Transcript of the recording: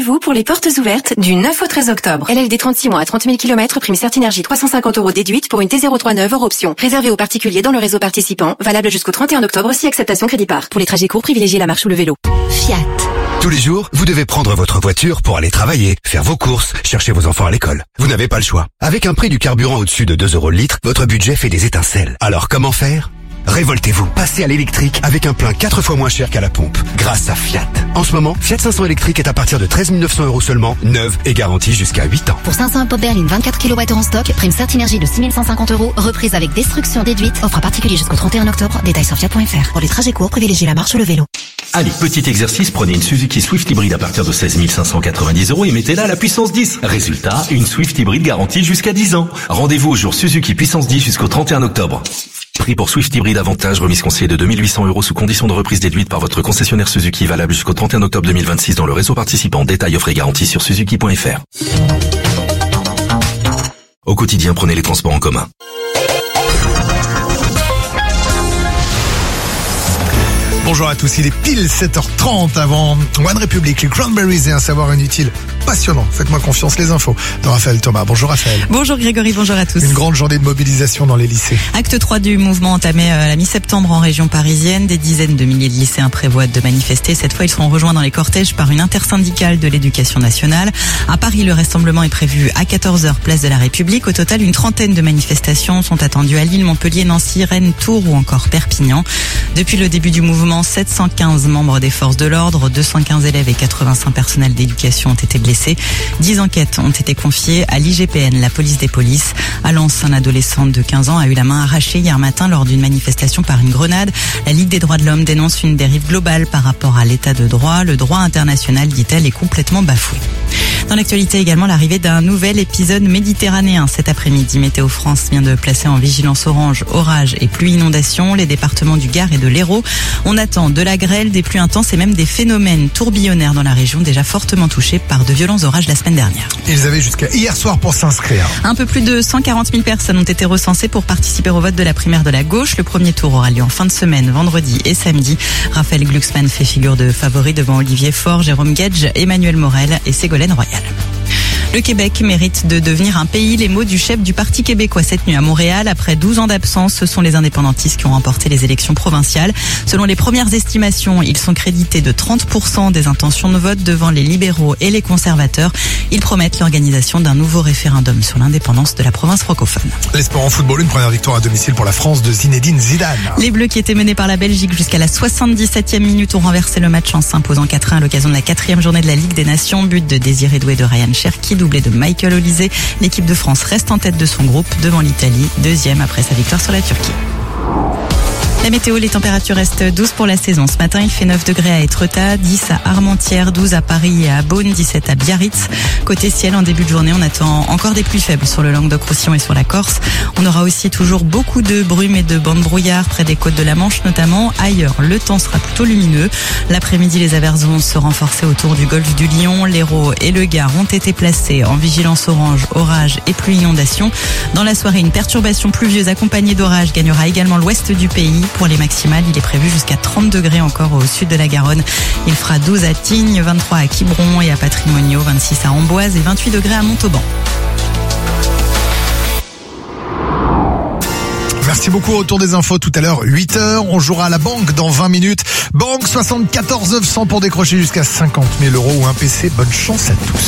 Rendez-vous pour les portes ouvertes du 9 au 13 octobre. LLD 36 mois à 30 000 km, prime Certinergie 350 € déduite pour une T039 hors option. Réservé aux particuliers dans le réseau participant, valable jusqu'au 31 octobre si acceptation crédit par. Pour les trajets courts, privilégiez la marche ou le vélo. Fiat. Tous les jours, vous devez prendre votre voiture pour aller travailler, faire vos courses, chercher vos enfants à l'école. Vous n'avez pas le choix. Avec un prix du carburant au-dessus de 2 € le litre, votre budget fait des étincelles. Alors comment faire ? Révoltez-vous, passez à l'électrique avec un plein 4 fois moins cher qu'à la pompe, grâce à Fiat. En ce moment, Fiat 500 électrique est à partir de 13 900 € seulement, neuve et garantie jusqu'à 8 ans. Pour 500 pop berline 24 kW en stock, prime Certinergie de 6 150 €, reprise avec destruction déduite, offre à particulier jusqu'au 31 octobre, détails sur fiat.fr. Pour les trajets courts, privilégiez la marche ou le vélo. Allez, petit exercice, prenez une Suzuki Swift hybride à partir de 16 590 € et mettez-la à la puissance 10. Résultat, une Swift hybride garantie jusqu'à 10 ans. Rendez-vous au jour Suzuki puissance 10 jusqu'au 31 octobre. Prix pour Swift hybride avantage, remise conseillée de 2 800 € sous condition de reprise déduite par votre concessionnaire Suzuki, valable jusqu'au 31 octobre 2026 dans le réseau participant. Détails, offres et garanties sur suzuki.fr. Au quotidien, prenez les transports en commun. Bonjour à tous, il est pile 7h30 avant One Republic, les Cranberries et un savoir inutile passionnant. Faites-moi confiance, les infos de Raphaël Thomas. Bonjour Raphaël. Bonjour Grégory, bonjour à tous. Une grande journée de mobilisation dans les lycées. Acte 3 du mouvement entamé à la mi-septembre en région parisienne. Des dizaines de milliers de lycéens prévoient de manifester. Cette fois, ils seront rejoints dans les cortèges par une intersyndicale de l'éducation nationale. À Paris, le rassemblement est prévu à 14h, place de la République. Au total, une trentaine de manifestations sont attendues à Lille, Montpellier, Nancy, Rennes, Tours ou encore Perpignan. Depuis le début du mouvement, 715 membres des forces de l'ordre, 215 élèves et 85 personnels d'éducation ont été blessés. 10 enquêtes ont été confiées à l'IGPN, la police des polices. À Lens, un adolescent de 15 ans a eu la main arrachée hier matin lors d'une manifestation par une grenade. La Ligue des droits de l'homme dénonce une dérive globale par rapport à l'état de droit. Le droit international, dit-elle, est complètement bafoué. Dans l'actualité également, l'arrivée d'un nouvel épisode méditerranéen cet après-midi. Météo France vient de placer en vigilance orange, orage et pluie inondation les départements du Gard et de l'Hérault. On attend de la grêle, des pluies intenses et même des phénomènes tourbillonnaires dans la région déjà fortement touchée par de violents orages la semaine dernière. Ils avaient jusqu'à hier soir pour s'inscrire. Un peu plus de 140 000 personnes ont été recensées pour participer au vote de la primaire de la gauche. Le premier tour aura lieu en fin de semaine, vendredi et samedi. Raphaël Glucksmann fait figure de favori devant Olivier Faure, Jérôme Guedj, Emmanuel Morel et Ségolène Royal. Le Québec mérite de devenir un pays, les mots du chef du Parti québécois cette nuit à Montréal. Après 12 ans d'absence, ce sont les indépendantistes qui ont remporté les élections provinciales. Selon les premières estimations, ils sont crédités de 30% des intentions de vote devant les libéraux et les conservateurs. Ils promettent l'organisation d'un nouveau référendum sur l'indépendance de la province francophone. Les sports en football, une première victoire à domicile pour la France de Zinedine Zidane. Les Bleus qui étaient menés par la Belgique jusqu'à la 77e minute ont renversé le match en s'imposant 4-1 à l'occasion de la 4e journée de la Ligue des Nations. But de Désiré Doué de Ryan Cherki, doublé de Michael Olise. L'équipe de France reste en tête de son groupe devant l'Italie, deuxième après sa victoire sur la Turquie. La météo, les températures restent douces pour la saison. Ce matin, il fait 9 degrés à Étretat, 10 à Armentières, 12 à Paris et à Beaune, 17 à Biarritz. Côté ciel, en début de journée, on attend encore des pluies faibles sur le Languedoc-Roussillon et sur la Corse. On aura aussi toujours beaucoup de brume et de bandes brouillard près des côtes de la Manche notamment. Ailleurs, le temps sera plutôt lumineux. L'après-midi, les averses vont se renforcer autour du golfe du Lion. L'Hérault et le Gard ont été placés en vigilance orange, orage et pluie inondation. Dans la soirée, une perturbation pluvieuse accompagnée d'orage gagnera également l'ouest du pays. Pour les maximales, il est prévu jusqu'à 30 degrés encore au sud de la Garonne. Il fera 12 à Tignes, 23 à Quiberon et à Patrimonio, 26 à Amboise et 28 degrés à Montauban. Merci beaucoup. Retour des infos tout à l'heure, 8h. On jouera à la banque dans 20 minutes. Banque 74 900 pour décrocher jusqu'à 50 000 € ou un PC. Bonne chance à tous.